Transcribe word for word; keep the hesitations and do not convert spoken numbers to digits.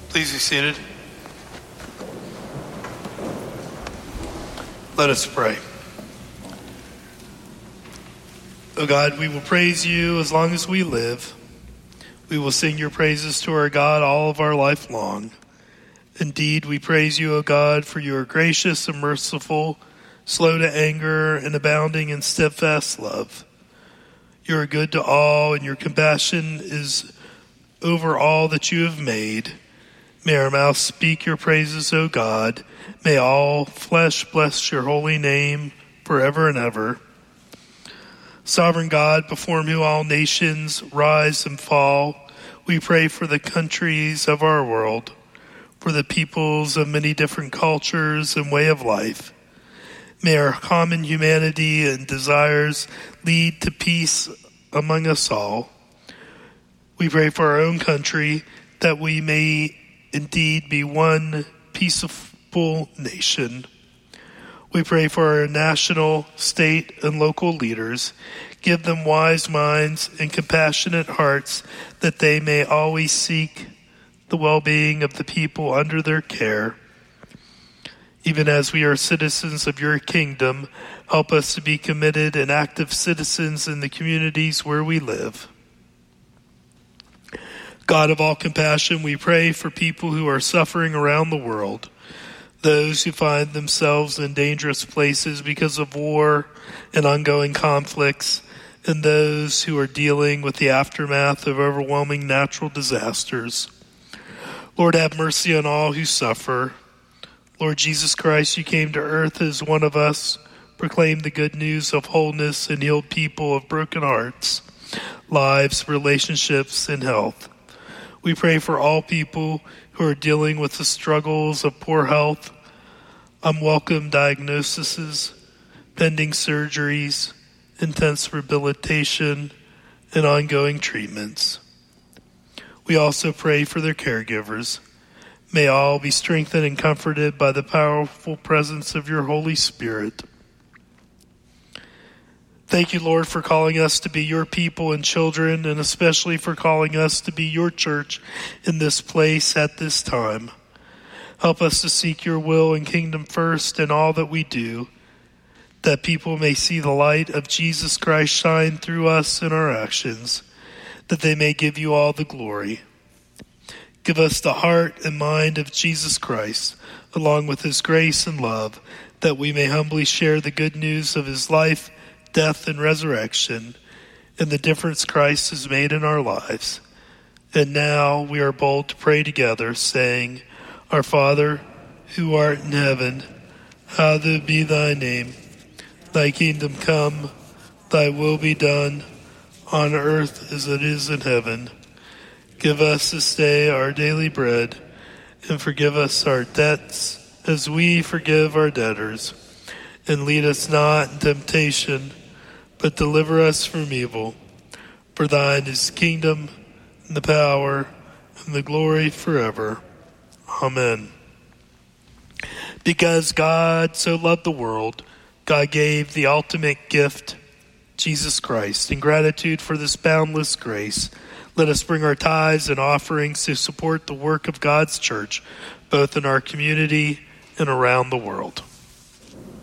Please be seated. Let us pray. O God, we will praise you as long as we live. We will sing your praises to our God all of our life long. Indeed, we praise you, O God, for you are gracious and merciful, slow to anger, and abounding in steadfast love. You are good to all, and your compassion is over all that you have made. May our mouths speak your praises, O God. May all flesh bless your holy name forever and ever. Sovereign God, before whom all nations rise and fall, we pray for the countries of our world, for the peoples of many different cultures and way of life. May our common humanity and desires lead to peace among us all. We pray for our own country, that we may indeed be one peaceful nation. We pray for our national, state, and local leaders. Give them wise minds and compassionate hearts, that they may always seek the well-being of the people under their care. Even as we are citizens of your kingdom, help us to be committed and active citizens in the communities where we live. God of all compassion, we pray for people who are suffering around the world, those who find themselves in dangerous places because of war and ongoing conflicts, and those who are dealing with the aftermath of overwhelming natural disasters. Lord, have mercy on all who suffer. Lord Jesus Christ, you came to earth as one of us, proclaimed the good news of wholeness, and healed people of broken hearts, lives, relationships, and health. We pray for all people who are dealing with the struggles of poor health, unwelcome diagnoses, pending surgeries, intense rehabilitation, and ongoing treatments. We also pray for their caregivers. May all be strengthened and comforted by the powerful presence of your Holy Spirit. Thank you, Lord, for calling us to be your people and children, and especially for calling us to be your church in this place at this time. Help us to seek your will and kingdom first in all that we do, that people may see the light of Jesus Christ shine through us in our actions, that they may give you all the glory. Give us the heart and mind of Jesus Christ, along with his grace and love, that we may humbly share the good news of his life, death, and resurrection, and the difference Christ has made in our lives. And now we are bold to pray together, saying, Our Father, who art in heaven, hallowed be thy name. Thy kingdom come, thy will be done, on earth as it is in heaven. Give us this day our daily bread, and forgive us our debts as we forgive our debtors. And lead us not in temptation, but deliver us from evil. For thine is the kingdom, and the power, and the glory forever. Amen. Because God so loved the world, God gave the ultimate gift, Jesus Christ. In gratitude for this boundless grace, let us bring our tithes and offerings to support the work of God's church, both in our community and around the world.